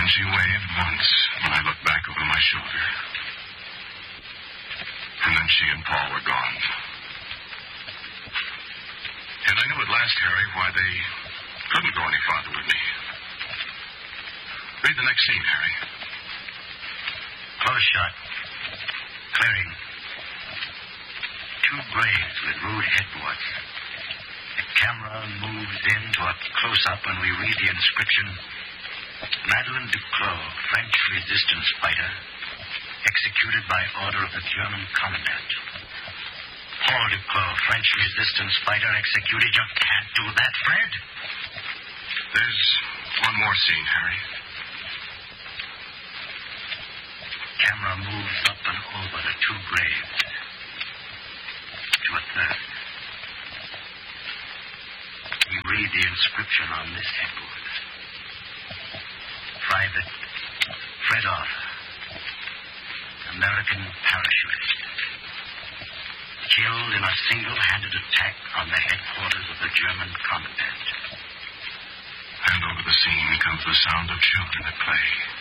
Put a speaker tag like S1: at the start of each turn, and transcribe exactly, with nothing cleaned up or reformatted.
S1: And she waved once when I looked back over my shoulder. And then she and Paul were gone. And I knew at last, Harry, why they couldn't go any farther with me. Read the next scene, Harry.
S2: Close shot. Clearing. Two graves with rude headboards. The camera moves in to a close-up and we read the inscription, Madeleine Duclos, French resistance fighter, executed by order of the German commandant. Paul Duclos, French resistance fighter, executed. You can't do that, Fred.
S1: There's one more scene, Harry.
S2: Camera moves up and over the two graves. To a third. We read the inscription on this headboard. Private Fred Arthur, American parachutist, killed in a single-handed attack on the headquarters of the German commandant.
S1: And over the scene comes the sound of children at play.